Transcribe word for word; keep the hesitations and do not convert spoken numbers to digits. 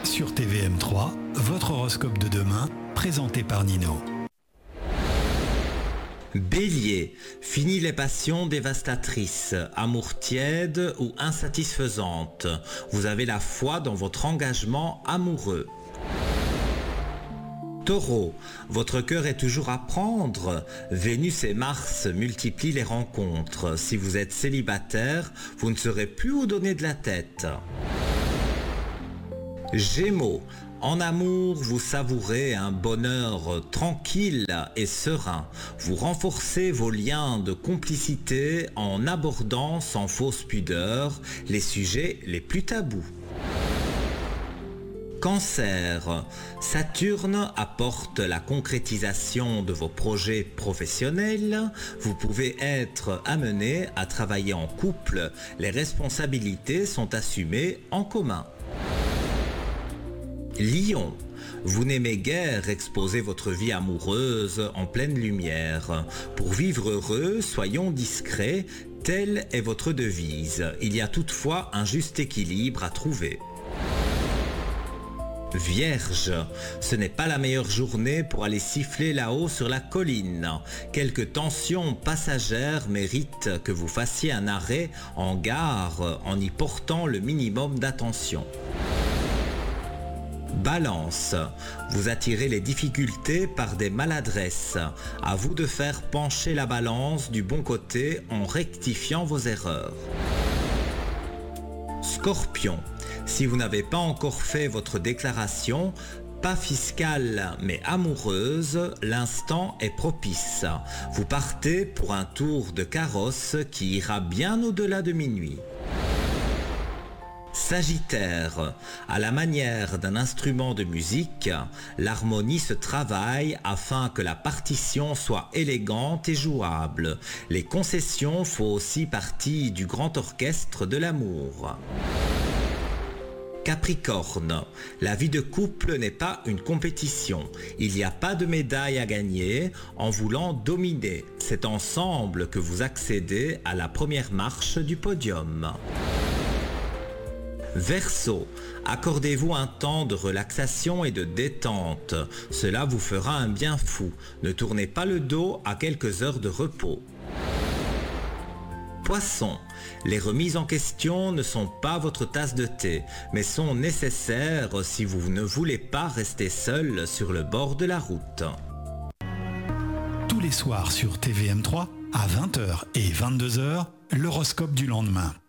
Sur T V M trois, votre horoscope de demain, présenté par Nino. Bélier, fini les passions dévastatrices, amour tiède ou insatisfaisante. Vous avez la foi dans votre engagement amoureux. Taureau, votre cœur est toujours à prendre. Vénus et Mars multiplient les rencontres. Si vous êtes célibataire, vous ne saurez plus où donner de la tête. Gémeaux, en amour, vous savourez un bonheur tranquille et serein. Vous renforcez vos liens de complicité en abordant sans fausse pudeur les sujets les plus tabous. Cancer, Saturne apporte la concrétisation de vos projets professionnels. Vous pouvez être amené à travailler en couple. Les responsabilités sont assumées en commun. Lion, vous n'aimez guère exposer votre vie amoureuse en pleine lumière. Pour vivre heureux, soyons discrets, telle est votre devise. Il y a toutefois un juste équilibre à trouver. Vierge, ce n'est pas la meilleure journée pour aller siffler là-haut sur la colline. Quelques tensions passagères méritent que vous fassiez un arrêt en gare en y portant le minimum d'attention. Balance, vous attirez les difficultés par des maladresses. À vous de faire pencher la balance du bon côté en rectifiant vos erreurs. Scorpion, si vous n'avez pas encore fait votre déclaration, pas fiscale mais amoureuse, l'instant est propice. Vous partez pour un tour de carrosse qui ira bien au-delà de minuit. Sagittaire, à la manière d'un instrument de musique, l'harmonie se travaille afin que la partition soit élégante et jouable. Les concessions font aussi partie du grand orchestre de l'amour. Capricorne, la vie de couple n'est pas une compétition. Il n'y a pas de médaille à gagner en voulant dominer. C'est ensemble que vous accédez à la première marche du podium. Verseau, accordez-vous un temps de relaxation et de détente. Cela vous fera un bien fou. Ne tournez pas le dos à quelques heures de repos. Poisson, les remises en question ne sont pas votre tasse de thé, mais sont nécessaires si vous ne voulez pas rester seul sur le bord de la route. Tous les soirs sur T V M trois, à vingt heures et vingt-deux heures, l'horoscope du lendemain.